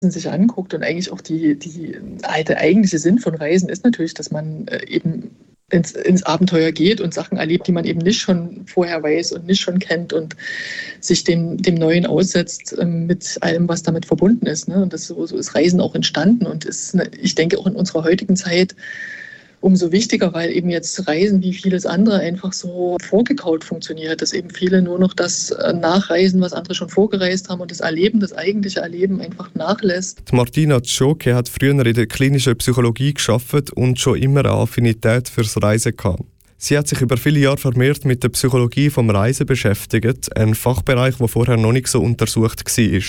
sich anguckt und eigentlich auch der eigentliche Sinn von Reisen ist natürlich, dass man eben ins Abenteuer geht und Sachen erlebt, die man eben nicht schon vorher weiß und nicht schon kennt und sich dem Neuen aussetzt mit allem, was damit verbunden ist. Ne? Und so ist Reisen auch entstanden und ist, ich denke, auch in unserer heutigen Zeit umso wichtiger, weil eben jetzt Reisen wie vieles andere einfach so vorgekaut funktioniert, dass eben viele nur noch das nachreisen, was andere schon vorgereist haben und das eigentliche Erleben einfach nachlässt. Die Martina Tschoke hat früher in der klinischen Psychologie gearbeitet und schon immer eine Affinität fürs Reisen gehabt. Sie hat sich über viele Jahre vermehrt mit der Psychologie vom Reisen beschäftigt, ein Fachbereich, der vorher noch nicht so untersucht war.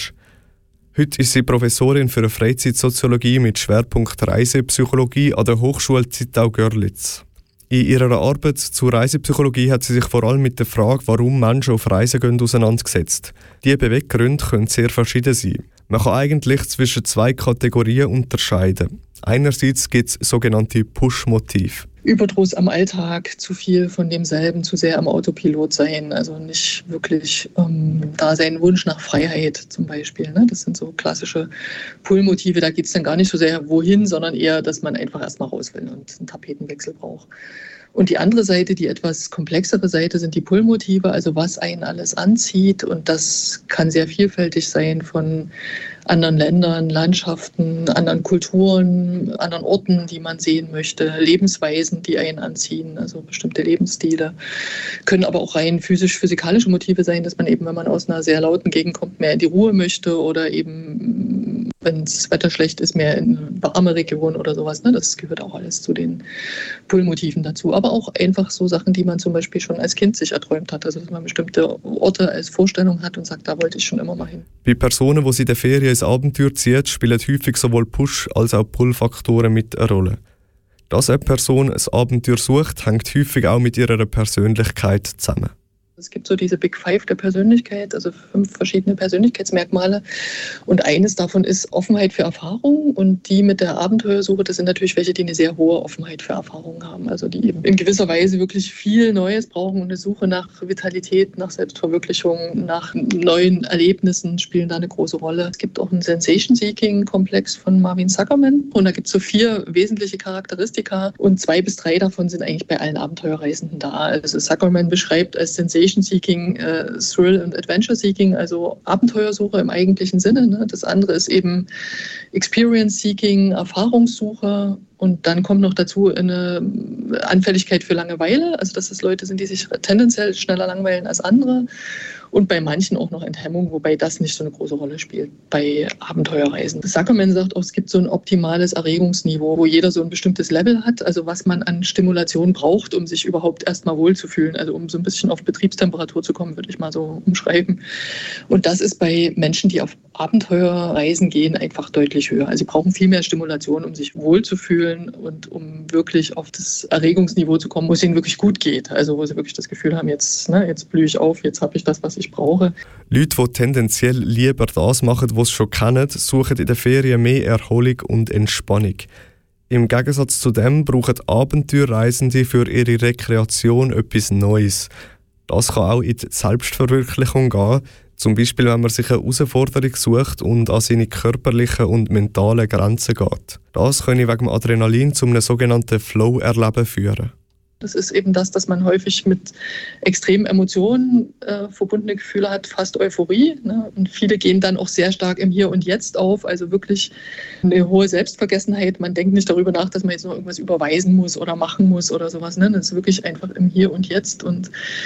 Heute ist sie Professorin für Freizeitsoziologie mit Schwerpunkt Reisepsychologie an der Hochschule Zittau-Görlitz. In ihrer Arbeit zur Reisepsychologie hat sie sich vor allem mit der Frage, warum Menschen auf Reisen gehen, auseinandergesetzt. Die Beweggründe können sehr verschieden sein. Man kann eigentlich zwischen zwei Kategorien unterscheiden. Einerseits gibt es sogenannte Push-Motive. Überdruss am Alltag, zu viel von demselben, zu sehr am Autopilot sein, also nicht wirklich da sein, Wunsch nach Freiheit zum Beispiel. Ne? Das sind so klassische Pull-Motive, da geht es dann gar nicht so sehr wohin, sondern eher, dass man einfach erstmal raus will und einen Tapetenwechsel braucht. Und die andere Seite, die etwas komplexere Seite, sind die Pull-Motive, also was einen alles anzieht. Und das kann sehr vielfältig sein, von anderen Ländern, Landschaften, anderen Kulturen, anderen Orten, die man sehen möchte, Lebensweisen, die einen anziehen, also bestimmte Lebensstile. Können aber auch rein physisch-physikalische Motive sein, dass man eben, wenn man aus einer sehr lauten Gegend kommt, mehr in die Ruhe möchte oder eben, wenn das Wetter schlecht ist, mehr in eine warme Region oder sowas. Ne? Das gehört auch alles zu den Pull-Motiven dazu. Aber auch einfach so Sachen, die man zum Beispiel schon als Kind sich erträumt hat. Also dass man bestimmte Orte als Vorstellung hat und sagt, da wollte ich schon immer mal hin. Bei Personen, die sie in der Ferien ins Abenteuer ziehen, spielen häufig sowohl Push- als auch Pull-Faktoren mit eine Rolle. Dass eine Person ein Abenteuer sucht, hängt häufig auch mit ihrer Persönlichkeit zusammen. Es gibt so diese Big Five der Persönlichkeit, also 5 verschiedene Persönlichkeitsmerkmale. Und eines davon ist Offenheit für Erfahrung. Und die mit der Abenteuersuche, das sind natürlich welche, die eine sehr hohe Offenheit für Erfahrungen haben. Also die eben in gewisser Weise wirklich viel Neues brauchen. Und eine Suche nach Vitalität, nach Selbstverwirklichung, nach neuen Erlebnissen spielen da eine große Rolle. Es gibt auch einen Sensation-Seeking-Komplex von Marvin Zuckerman. Und da gibt es so 4 wesentliche Charakteristika. Und 2 bis 3 davon sind eigentlich bei allen Abenteuerreisenden da. Also Zuckerman beschreibt als Sensation Seeking, Thrill und Adventure Seeking, also Abenteuersuche im eigentlichen Sinne. Ne? Das andere ist eben Experience Seeking, Erfahrungssuche. Und dann kommt noch dazu eine Anfälligkeit für Langeweile, also dass es Leute sind, die sich tendenziell schneller langweilen als andere. Und bei manchen auch noch Enthemmung, wobei das nicht so eine große Rolle spielt bei Abenteuerreisen. Zuckerman sagt auch, es gibt so ein optimales Erregungsniveau, wo jeder so ein bestimmtes Level hat, also was man an Stimulation braucht, um sich überhaupt erstmal wohlzufühlen, also um so ein bisschen auf Betriebstemperatur zu kommen, würde ich mal so umschreiben. Und das ist bei Menschen, die auf Abenteuerreisen gehen, einfach deutlich höher. Also sie brauchen viel mehr Stimulation, um sich wohlzufühlen und um wirklich auf das Erregungsniveau zu kommen, wo es ihnen wirklich gut geht. Also wo sie wirklich das Gefühl haben, jetzt blühe ich auf, jetzt habe ich das, was ich brauche. Leute, die tendenziell lieber das machen, was sie schon kennen, suchen in den Ferien mehr Erholung und Entspannung. Im Gegensatz zu dem brauchen Abenteuerreisende für ihre Rekreation etwas Neues. Das kann auch in die Selbstverwirklichung gehen, zum Beispiel wenn man sich eine Herausforderung sucht und an seine körperlichen und mentalen Grenzen geht. Das kann wegen dem Adrenalin zu einem sogenannten Flow-Erleben führen. Das ist eben das, dass man häufig mit extremen Emotionen verbundene Gefühle hat, fast Euphorie. Ne? Und viele gehen dann auch sehr stark im Hier und Jetzt auf, also wirklich eine hohe Selbstvergessenheit. Man denkt nicht darüber nach, dass man jetzt noch irgendwas überweisen muss oder machen muss oder sowas. Ne? Das ist wirklich einfach im Hier und Jetzt. Und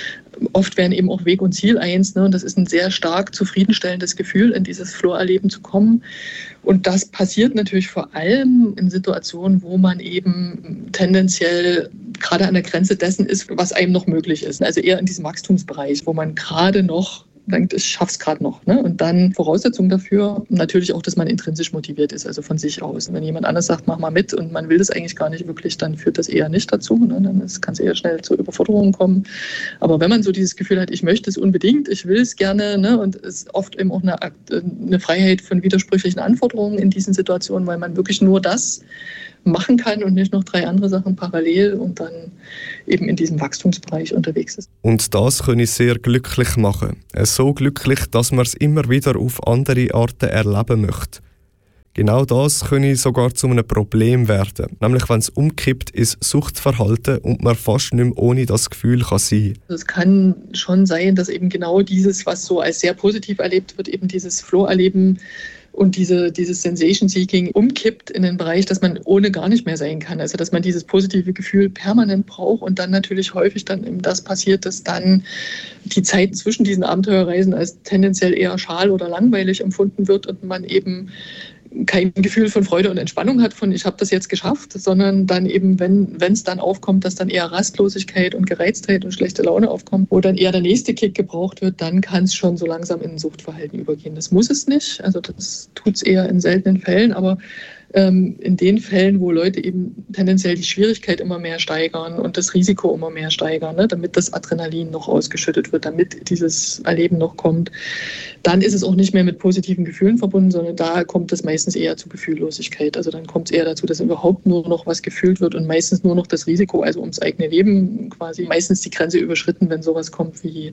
oft werden eben auch Weg und Ziel eins. Ne? Und das ist ein sehr stark zufriedenstellendes Gefühl, in dieses Flow-Erleben zu kommen. Und das passiert natürlich vor allem in Situationen, wo man eben tendenziell gerade an der Grenze dessen ist, was einem noch möglich ist. Also eher in diesem Wachstumsbereich, wo man gerade noch denkt, ich schaff's gerade noch. Ne? Und dann Voraussetzung dafür natürlich auch, dass man intrinsisch motiviert ist, also von sich aus. Und wenn jemand anders sagt, mach mal mit und man will das eigentlich gar nicht wirklich, dann führt das eher nicht dazu. Ne? Dann kann es eher schnell zu Überforderungen kommen. Aber wenn man so dieses Gefühl hat, ich möchte es unbedingt, ich will es gerne, ne? Und es ist oft eben auch eine Freiheit von widersprüchlichen Anforderungen in diesen Situationen, weil man wirklich nur das machen kann und nicht noch 3 andere Sachen parallel und dann eben in diesem Wachstumsbereich unterwegs ist. Und das kann ich sehr glücklich machen. So glücklich, dass man es immer wieder auf andere Arten erleben möchte. Genau das könne sogar zu einem Problem werden, nämlich wenn es umkippt ins Suchtverhalten und man fast nicht mehr ohne das Gefühl kann sein. Es kann schon sein, dass eben genau dieses, was so als sehr positiv erlebt wird, eben dieses Flow-Erleben und dieses Sensation-Seeking umkippt in den Bereich, dass man ohne gar nicht mehr sein kann. Also dass man dieses positive Gefühl permanent braucht und dann natürlich häufig dann eben das passiert, dass dann die Zeit zwischen diesen Abenteuerreisen als tendenziell eher schal oder langweilig empfunden wird und man eben kein Gefühl von Freude und Entspannung hat, von ich habe das jetzt geschafft, sondern dann eben, wenn es dann aufkommt, dass dann eher Rastlosigkeit und Gereiztheit und schlechte Laune aufkommt, wo dann eher der nächste Kick gebraucht wird, dann kann es schon so langsam in ein Suchtverhalten übergehen. Das muss es nicht, also das tut es eher in seltenen Fällen, aber in den Fällen, wo Leute eben tendenziell die Schwierigkeit immer mehr steigern und das Risiko immer mehr steigern, ne, damit das Adrenalin noch ausgeschüttet wird, damit dieses Erleben noch kommt, dann ist es auch nicht mehr mit positiven Gefühlen verbunden, sondern da kommt es meistens eher zu Gefühllosigkeit. Also dann kommt es eher dazu, dass überhaupt nur noch was gefühlt wird und meistens nur noch das Risiko, also ums eigene Leben quasi meistens die Grenze überschritten, wenn sowas kommt wie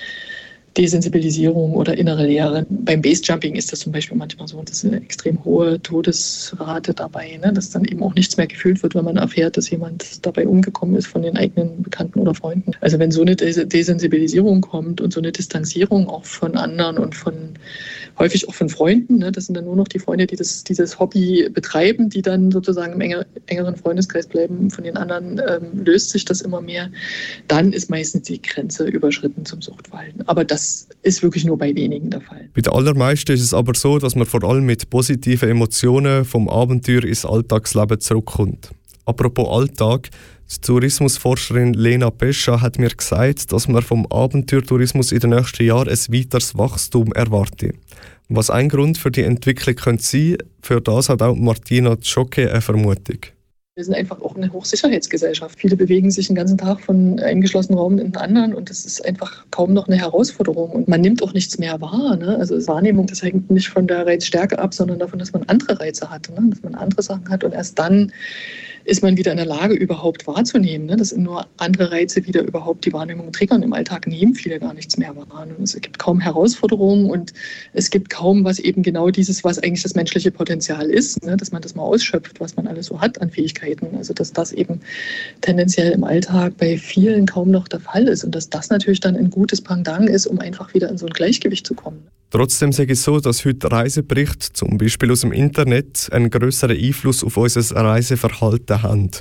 Desensibilisierung oder innere Leere. Beim Basejumping ist das zum Beispiel manchmal so, das ist eine extrem hohe Todesrate dabei, ne? Dass dann eben auch nichts mehr gefühlt wird, wenn man erfährt, dass jemand dabei umgekommen ist von den eigenen Bekannten oder Freunden. Also wenn so eine Desensibilisierung kommt und so eine Distanzierung auch von anderen und häufig auch von Freunden, ne? Das sind dann nur noch die Freunde, die dieses Hobby betreiben, die dann sozusagen im engeren Freundeskreis bleiben. Von den anderen löst sich das immer mehr. Dann ist meistens die Grenze überschritten zum Suchtverhalten. Aber das ist wirklich nur bei wenigen der Fall. Bei den allermeisten ist es aber so, dass man vor allem mit positiven Emotionen vom Abenteuer ins Alltagsleben zurückkommt. Apropos Alltag, die Tourismusforscherin Lena Pescha hat mir gesagt, dass man vom Abenteuertourismus in den nächsten Jahren ein weiteres Wachstum erwartet. Was ein Grund für die Entwicklung könnte sein, für das hat auch Martina Zschocke eine Vermutung. Wir sind einfach auch eine Hochsicherheitsgesellschaft. Viele bewegen sich den ganzen Tag von einem geschlossenen Raum in den anderen und das ist einfach kaum noch eine Herausforderung. Und man nimmt auch nichts mehr wahr. Ne? Also Wahrnehmung, das hängt nicht von der Reizstärke ab, sondern davon, dass man andere Reize hat, ne? Dass man andere Sachen hat und erst dann ist man wieder in der Lage, überhaupt wahrzunehmen. Ne? Das sind nur andere Reize, die da überhaupt die Wahrnehmung triggern. Im Alltag nehmen viele gar nichts mehr wahr. Und es gibt kaum Herausforderungen und es gibt kaum was eben genau dieses, was eigentlich das menschliche Potenzial ist, ne? Dass man das mal ausschöpft, was man alles so hat an Fähigkeiten. Also dass das eben tendenziell im Alltag bei vielen kaum noch der Fall ist und dass das natürlich dann ein gutes Pendant ist, um einfach wieder in so ein Gleichgewicht zu kommen. Trotzdem sage ich so, dass heute Reiseberichte, zum Beispiel aus dem Internet, einen grösseren Einfluss auf unser Reiseverhalten haben.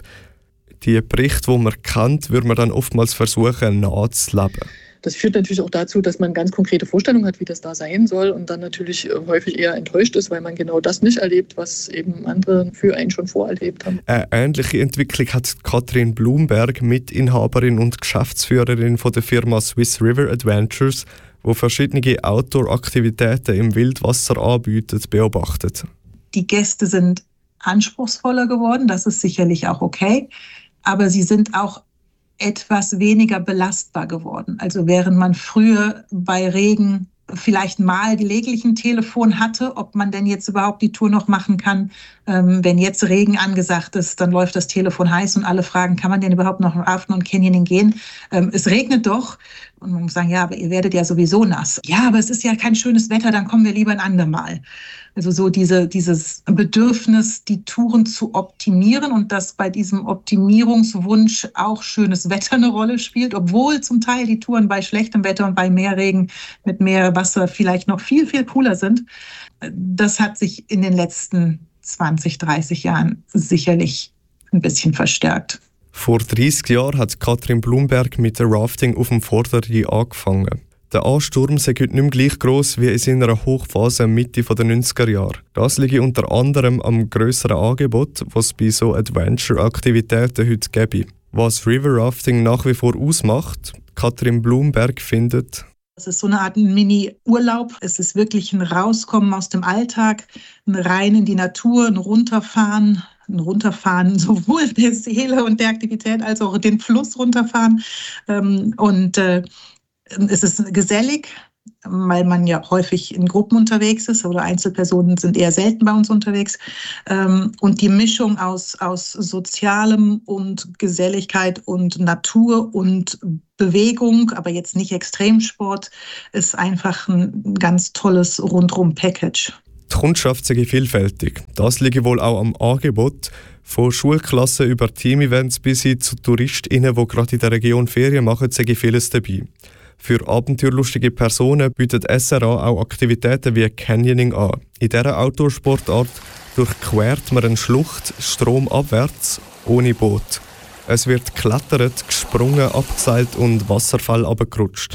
Die Berichte, die man kennt, würde man dann oftmals versuchen, nachzuleben. Das führt natürlich auch dazu, dass man ganz konkrete Vorstellungen hat, wie das da sein soll und dann natürlich häufig eher enttäuscht ist, weil man genau das nicht erlebt, was eben andere für einen schon vorerlebt haben. Eine ähnliche Entwicklung hat Katrin Blumberg, Mitinhaberin und Geschäftsführerin von der Firma Swiss River Adventures, wo verschiedene Outdoor-Aktivitäten im Wildwasser anbietet, beobachtet. Die Gäste sind anspruchsvoller geworden, das ist sicherlich auch okay, aber sie sind auch etwas weniger belastbar geworden. Also während man früher bei Regen vielleicht mal gelegentlich ein Telefon hatte, ob man denn jetzt überhaupt die Tour noch machen kann. Wenn jetzt Regen angesagt ist, dann läuft das Telefon heiß und alle fragen, kann man denn überhaupt noch auf Afton und Canyoning gehen? Es regnet doch. Und man muss sagen, ja, aber ihr werdet ja sowieso nass. Ja, aber es ist ja kein schönes Wetter, dann kommen wir lieber ein andermal. Also so dieses Bedürfnis, die Touren zu optimieren und dass bei diesem Optimierungswunsch auch schönes Wetter eine Rolle spielt, obwohl zum Teil die Touren bei schlechtem Wetter und bei Meerregen mit mehr Wasser vielleicht noch viel, viel cooler sind. Das hat sich in den letzten 20, 30 Jahren sicherlich ein bisschen verstärkt. Vor 30 Jahren hat Katrin Blumberg mit dem Rafting auf dem Vorderrhein angefangen. Der Ansturm sei heute nicht mehr gleich gross wie in seiner Hochphase Mitte der 90er Jahre. Das liegt unter anderem am grösseren Angebot, das es bei so Adventure-Aktivitäten heute gäbe. Was River Rafting nach wie vor ausmacht, Katrin Blumberg findet: Es ist so eine Art Mini-Urlaub. Es ist wirklich ein Rauskommen aus dem Alltag, ein Rein in die Natur, ein Runterfahren sowohl der Seele und der Aktivität als auch den Fluss runterfahren. Es ist gesellig, weil man ja häufig in Gruppen unterwegs ist oder Einzelpersonen sind eher selten bei uns unterwegs. Und die Mischung aus Sozialem und Geselligkeit und Natur und Bewegung, aber jetzt nicht Extremsport, ist einfach ein ganz tolles Rundrum-Package. Die Kundschaft sei vielfältig. Das liege wohl auch am Angebot. Von Schulklassen über Team-Events bis hin zu TouristInnen, die gerade in der Region Ferien machen, sei vieles dabei. Für abenteuerlustige Personen bietet SRA auch Aktivitäten wie Canyoning an. In dieser Outdoor-Sportart durchquert man eine Schlucht stromabwärts ohne Boot. Es wird geklettert, gesprungen, abgeseilt und Wasserfall runtergerutscht.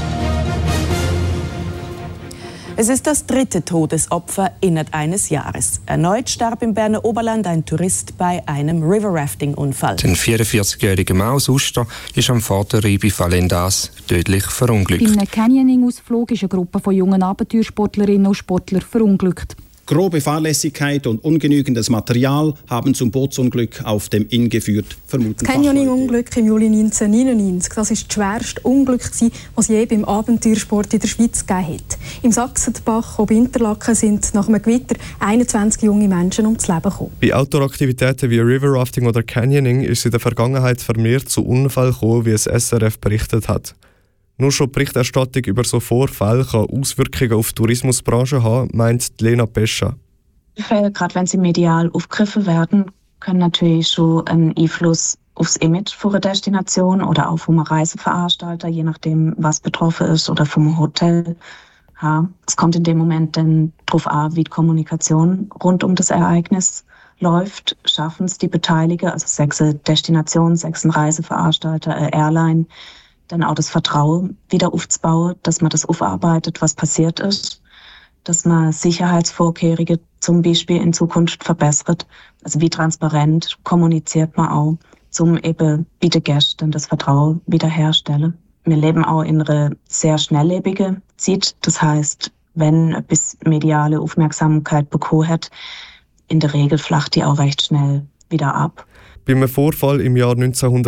Es ist das 3. Todesopfer innerhalb eines Jahres. Erneut starb im Berner Oberland ein Tourist bei einem River-Rafting-Unfall. Der 44-jährige Mann aus Uster ist am Vorderrhein bei Valendas tödlich verunglückt. Bei einem Canyoning-Ausflug ist eine Gruppe von jungen Abenteuersportlerinnen und Sportlern verunglückt. Grobe Fahrlässigkeit und ungenügendes Material haben zum Bootsunglück auf dem Inn geführt, vermuten Das Canyoning-Unglück im Juli 1999, das war das schwerste Unglück, das es je beim Abenteuersport in der Schweiz gegeben hat. Im Sachsenbach und bei Interlaken sind nach einem Gewitter 21 junge Menschen ums Leben gekommen. Bei Outdoor-Aktivitäten wie River Rafting oder Canyoning ist es in der Vergangenheit vermehrt zu Unfällen gekommen, wie es SRF berichtet hat. Nur schon die Berichterstattung über so Vorfälle kann Auswirkungen auf die Tourismusbranche haben, meint Lena Pescha. Gerade wenn sie medial aufgegriffen werden, können natürlich schon einen Einfluss aufs Image von einer Destination oder auch vom Reiseveranstalter, je nachdem, was betroffen ist, oder vom Hotel haben. Es kommt in dem Moment dann darauf an, wie die Kommunikation rund um das Ereignis läuft. Schaffen es die Beteiligten, also sechs Destination, sechs Reiseveranstalter, eine Airline, dann auch das Vertrauen wieder aufzubauen, dass man das aufarbeitet, was passiert ist, dass man Sicherheitsvorkehrungen zum Beispiel in Zukunft verbessert. Also wie transparent kommuniziert man auch, um eben bei den Gästen das Vertrauen wiederherstellen. Wir leben auch in einer sehr schnelllebigen Zeit. Das heißt, wenn etwas mediale Aufmerksamkeit bekommen hat, in der Regel flacht die auch recht schnell wieder ab. Bei einem Vorfall im Jahr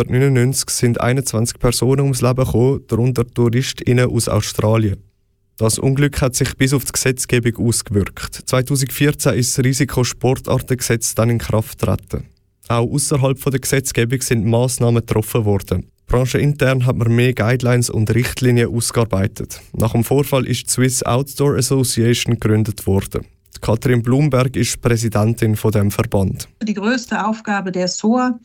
1999 sind 21 Personen ums Leben gekommen, darunter TouristInnen aus Australien. Das Unglück hat sich bis auf die Gesetzgebung ausgewirkt. 2014 ist das Risikosportartengesetz dann in Kraft getreten. Auch außerhalb der Gesetzgebung sind Massnahmen getroffen worden. Branchenintern hat man mehr Guidelines und Richtlinien ausgearbeitet. Nach dem Vorfall ist die Swiss Outdoor Association gegründet worden. Katrin Blumberg ist Präsidentin von dem Verband. Die größte Aufgabe der SOA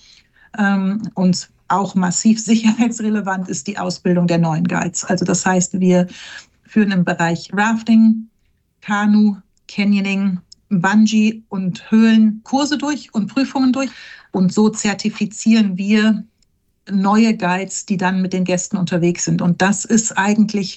und auch massiv sicherheitsrelevant ist die Ausbildung der neuen Guides. Also das heißt, wir führen im Bereich Rafting, Kanu, Canyoning, Bungee und Höhlen Kurse durch und Prüfungen durch. Und so zertifizieren wir neue Guides, die dann mit den Gästen unterwegs sind. Und das ist eigentlich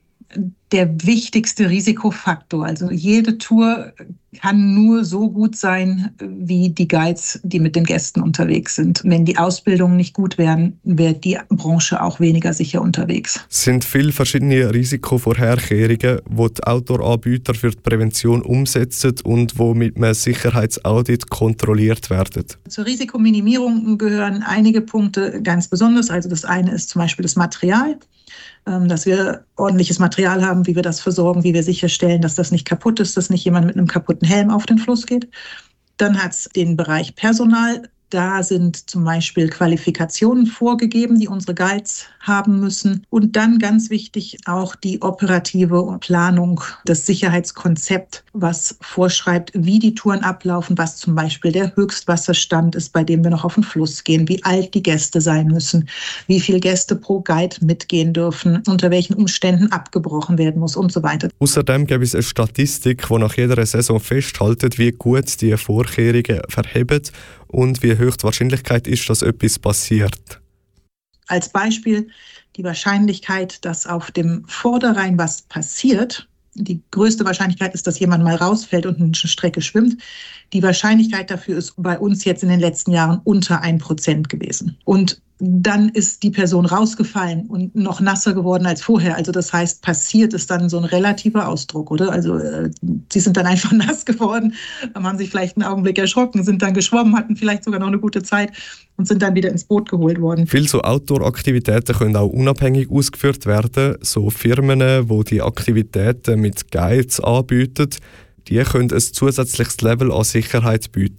der wichtigste Risikofaktor. Also jede Tour kann nur so gut sein, wie die Guides, die mit den Gästen unterwegs sind. Wenn die Ausbildungen nicht gut wären, wäre die Branche auch weniger sicher unterwegs. Es sind viele verschiedene Risikovorherkehrungen, die die Outdoor-Anbieter für die Prävention umsetzen und die mit einem Sicherheitsaudit kontrolliert werden. Zur Risikominimierung gehören einige Punkte ganz besonders. Also das eine ist zum Beispiel das Material, dass wir ordentliches Material haben, wie wir das versorgen, wie wir sicherstellen, dass das nicht kaputt ist, dass nicht jemand mit einem kaputten Helm auf den Fluss geht. Dann hat es den Bereich Personal. Da sind zum Beispiel Qualifikationen vorgegeben, die unsere Guides haben müssen. Und dann ganz wichtig auch die operative Planung, das Sicherheitskonzept, was vorschreibt, wie die Touren ablaufen, was zum Beispiel der Höchstwasserstand ist, bei dem wir noch auf den Fluss gehen, wie alt die Gäste sein müssen, wie viele Gäste pro Guide mitgehen dürfen, unter welchen Umständen abgebrochen werden muss und so weiter. Außerdem gibt es eine Statistik, die nach jeder Saison festhält, wie gut die Vorkehrungen verheben und wie hoch die Wahrscheinlichkeit ist, dass etwas passiert. Als Beispiel die Wahrscheinlichkeit, dass auf dem Vorderrhein was passiert. Die größte Wahrscheinlichkeit ist, dass jemand mal rausfällt und eine Strecke schwimmt. Die Wahrscheinlichkeit dafür ist bei uns jetzt in den letzten Jahren unter 1% gewesen. Und dann ist die Person rausgefallen und noch nasser geworden als vorher. Also das heißt, passiert ist dann so ein relativer Ausdruck, oder? Also sie sind dann einfach nass geworden, haben sich vielleicht einen Augenblick erschrocken, sind dann geschwommen, hatten vielleicht sogar noch eine gute Zeit und sind dann wieder ins Boot geholt worden. Viele so Outdoor-Aktivitäten können auch unabhängig ausgeführt werden. So Firmen, die die Aktivitäten mit Guides anbieten, die können ein zusätzliches Level an Sicherheit bieten.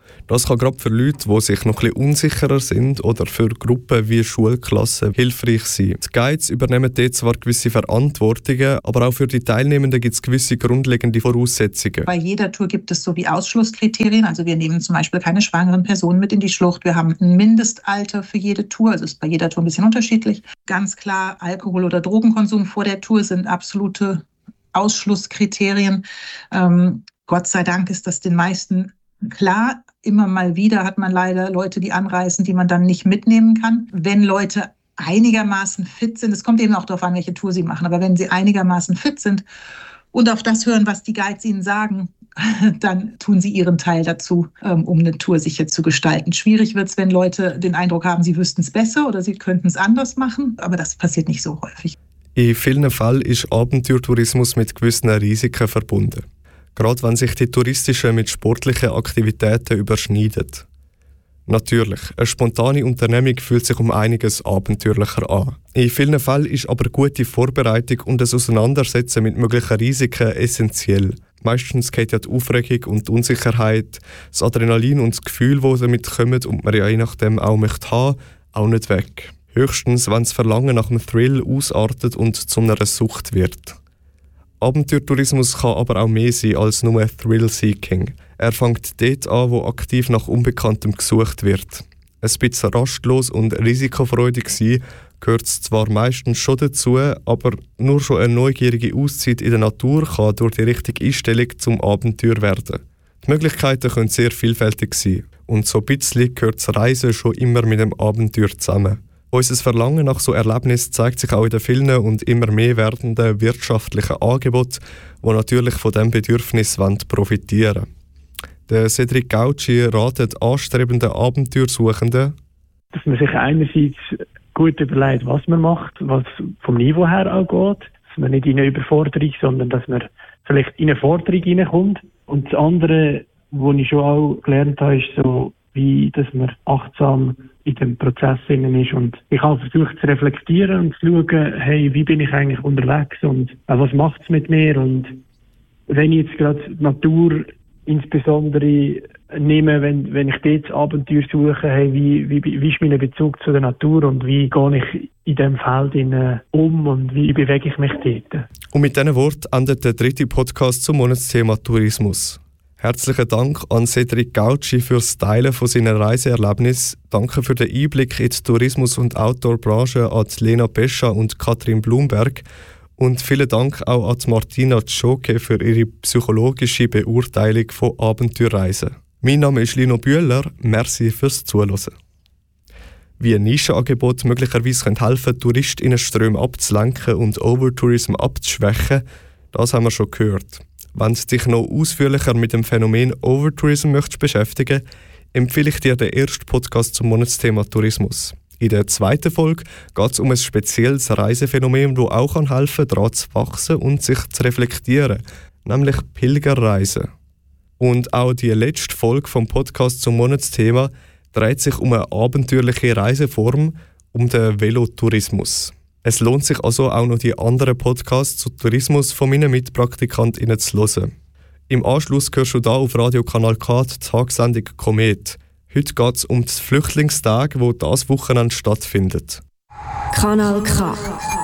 Das kann gerade für Leute, die sich noch ein bisschen unsicherer sind oder für Gruppen wie Schulklassen hilfreich sein. Die Guides übernehmen dort zwar gewisse Verantwortungen, aber auch für die Teilnehmenden gibt es gewisse grundlegende Voraussetzungen. Bei jeder Tour gibt es so wie Ausschlusskriterien. Also wir nehmen zum Beispiel keine schwangeren Personen mit in die Schlucht. Wir haben ein Mindestalter für jede Tour. Also ist bei jeder Tour ein bisschen unterschiedlich. Ganz klar, Alkohol- oder Drogenkonsum vor der Tour sind absolute Ausschlusskriterien. Gott sei Dank ist das den meisten klar. Immer mal wieder hat man leider Leute, die anreisen, die man dann nicht mitnehmen kann. Wenn Leute einigermaßen fit sind, es kommt eben auch darauf an, welche Tour sie machen, aber wenn sie einigermaßen fit sind und auf das hören, was die Guides ihnen sagen, dann tun sie ihren Teil dazu, um eine Tour sicher zu gestalten. Schwierig wird es, wenn Leute den Eindruck haben, sie wüssten es besser oder sie könnten es anders machen, aber das passiert nicht so häufig. In vielen Fällen ist Abenteuertourismus mit gewissen Risiken verbunden. Gerade wenn sich die touristischen mit sportlichen Aktivitäten überschneiden. Natürlich, eine spontane Unternehmung fühlt sich um einiges abenteuerlicher an. In vielen Fällen ist aber gute Vorbereitung und das Auseinandersetzen mit möglichen Risiken essentiell. Meistens geht ja die Aufregung und die Unsicherheit, das Adrenalin und das Gefühl, das damit kommen und man ja je nachdem auch möchte haben, auch nicht weg. Höchstens, wenn das Verlangen nach einem Thrill ausartet und zu einer Sucht wird. Abenteuertourismus kann aber auch mehr sein als nur Thrill-Seeking. Er fängt dort an, wo aktiv nach Unbekanntem gesucht wird. Ein bisschen rastlos und risikofreudig sein gehört zwar meistens schon dazu, aber nur schon eine neugierige Auszeit in der Natur kann durch die richtige Einstellung zum Abenteuer werden. Die Möglichkeiten können sehr vielfältig sein und so ein bisschen gehört das Reisen schon immer mit dem Abenteuer zusammen. Unser Verlangen nach so Erlebnissen zeigt sich auch in den vielen und immer mehr werdenden wirtschaftlichen Angeboten, die natürlich von diesem Bedürfnis profitieren wollen. Der Cedric Gauci ratet anstrebenden Abenteuersuchenden, dass man sich einerseits gut überlegt, was man macht, was vom Niveau her auch geht, dass man nicht in eine Überforderung, sondern dass man vielleicht in eine Forderung hineinkommt. Und das andere, was ich schon auch gelernt habe, ist so, wie dass man achtsam in dem Prozess ist. Und ich habe versucht zu reflektieren und zu schauen, hey, wie bin ich eigentlich unterwegs und was macht es mit mir? Und wenn ich jetzt gerade die Natur insbesondere nehme, wenn ich dort das Abenteuer suche, hey, wie ist mein Bezug zu der Natur und wie gehe ich in diesem Feld um und wie bewege ich mich dort? Und mit diesen Worten endet der 3. Podcast zum Monatsthema Tourismus. Herzlichen Dank an Cedric Gauci fürs Teilen von seinen Reiseerlebnissen. Danke für den Einblick in die Tourismus- und Outdoor-Branche an Lena Pescha und Katrin Blumberg. Und vielen Dank auch an Martina Tschoke für ihre psychologische Beurteilung von Abenteuerreisen. Mein Name ist Lino Bühler. Merci fürs Zuhören. Wie ein Nischenangebot möglicherweise helfen kann, Touristinnenströme abzulenken und Overtourism abzuschwächen, das haben wir schon gehört. Wenn du dich noch ausführlicher mit dem Phänomen Overtourism beschäftigen möchtest, empfehle ich dir den ersten Podcast zum Monatsthema Tourismus. In der 2. Folge geht es um ein spezielles Reisephänomen, das auch helfen kann, daran zu wachsen und sich zu reflektieren, nämlich Pilgerreisen. Und auch die letzte Folge vom Podcast zum Monatsthema dreht sich um eine abenteuerliche Reiseform, um den Velotourismus. Es lohnt sich also auch noch die anderen Podcasts zu Tourismus von meinen MitpraktikantInnen zu hören. Im Anschluss hörst du hier auf Radio Kanal K die Tagessendung Komet. Heute geht es um die Flüchtlingstag, die dieses Wochenende stattfindet. Kanal K.